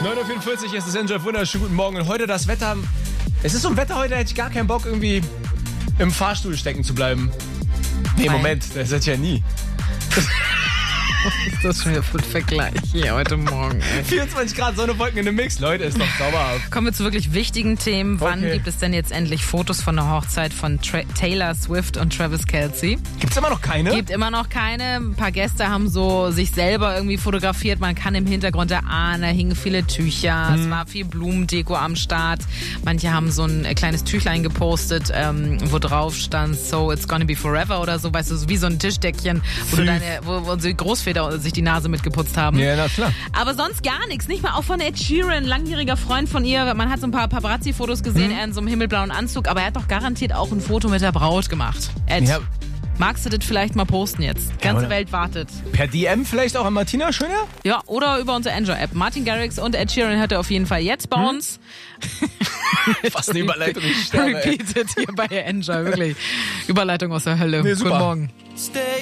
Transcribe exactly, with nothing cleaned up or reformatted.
neun Uhr vierundvierzig ist es Enjoy, wunderschönen guten Morgen. Und heute das Wetter, es ist so ein Wetter, heute hätte ich gar keinen Bock, irgendwie im Fahrstuhl stecken zu bleiben. Nee, Moment, das hätte ich ja nie. Was ist das schon wieder für ein Vergleich hier heute Morgen? Ey. vierundzwanzig Grad, Sonne, Wolken in dem Mix. Leute, ist doch sauberhaft. Kommen wir zu wirklich wichtigen Themen. Wann Okay. gibt es denn jetzt endlich Fotos von der Hochzeit von Tra- Taylor Swift und Travis Kelce? Gibt's immer noch keine? Gibt immer noch keine. Ein paar Gäste haben so sich selber irgendwie fotografiert. Man kann im Hintergrund erahnen, da hingen viele Tücher. Hm. Es war viel Blumendeko am Start. Manche haben so ein kleines Tüchlein gepostet, ähm, wo drauf stand, so it's gonna be forever oder so. Weißt du, so wie so ein Tischdeckchen, wo, du deine, wo, wo die Großväter sich die Nase mitgeputzt haben. Ja, na klar. Aber sonst gar nichts. Nicht mal auch von Ed Sheeran, langjähriger Freund von ihr. Man hat so ein paar Paparazzi-Fotos gesehen, Hm. er in so einem himmelblauen Anzug. Aber er hat doch garantiert auch ein Foto mit der Braut gemacht. Ed, Ja. magst du das vielleicht mal posten jetzt? Die ganze oder? Welt wartet. Per D M vielleicht auch an Martina Schöner? Ja, oder über unsere Enjoy-App. Martin Garrix und Ed Sheeran hört er auf jeden Fall jetzt bei uns. Was eine Überleitung, ich sterbe, ey. Repeated hier bei Enjoy, wirklich. Überleitung aus der Hölle. Nee, super. Guten Morgen. Stay